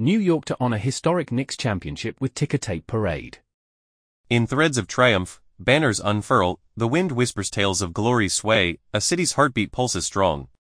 New York to honor historic Knicks championship with ticker tape parade. In threads of triumph, banners unfurl, the wind whispers tales of glory sway, a city's heartbeat pulses strong.